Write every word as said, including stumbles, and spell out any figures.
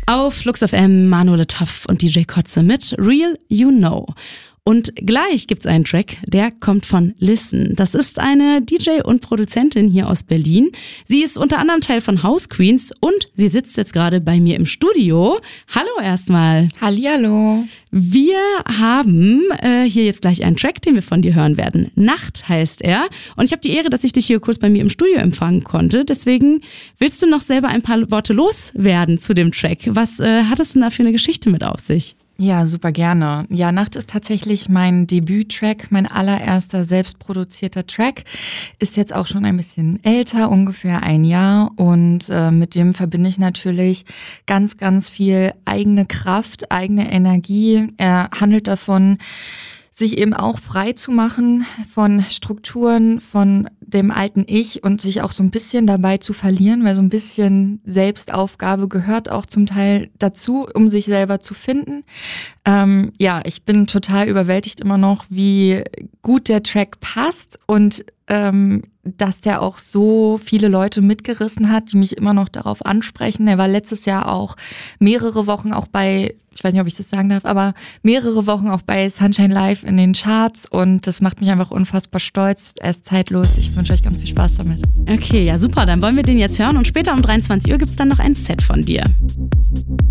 Auf Flux F M, Manuel Taff und D J Kotze mit Real You Know. Und gleich gibt's einen Track, der kommt von Listen. Das ist eine D J und Produzentin hier aus Berlin. Sie ist unter anderem Teil von House Queens und sie sitzt jetzt gerade bei mir im Studio. Hallo erstmal. Hallihallo. Wir haben äh, hier jetzt gleich einen Track, den wir von dir hören werden. Nacht heißt er. Und ich habe die Ehre, dass ich dich hier kurz bei mir im Studio empfangen konnte. Deswegen willst du noch selber ein paar Worte loswerden zu dem Track. Was äh, hat es denn da für eine Geschichte mit auf sich? Ja, super gerne. Ja, Nacht ist tatsächlich mein Debüt-Track, mein allererster selbstproduzierter Track. Ist jetzt auch schon ein bisschen älter, ungefähr ein Jahr. Und äh, mit dem verbinde ich natürlich ganz, ganz viel eigene Kraft, eigene Energie. Er handelt davon, sich eben auch frei zu machen von Strukturen, von dem alten Ich und sich auch so ein bisschen dabei zu verlieren, weil so ein bisschen Selbstaufgabe gehört auch zum Teil dazu, um sich selber zu finden. Ähm, ja, ich bin total überwältigt immer noch, wie gut der Track passt und ähm, dass der auch so viele Leute mitgerissen hat, die mich immer noch darauf ansprechen. Er war letztes Jahr auch mehrere Wochen auch bei, ich weiß nicht, ob ich das sagen darf, aber mehrere Wochen auch bei Sunshine Live in den Charts und das macht mich einfach unfassbar stolz. Er ist zeitlos. Ich wünsche euch ganz viel Spaß damit. Okay, ja super, dann wollen wir den jetzt hören und später um dreiundzwanzig Uhr gibt's dann noch ein Set von dir.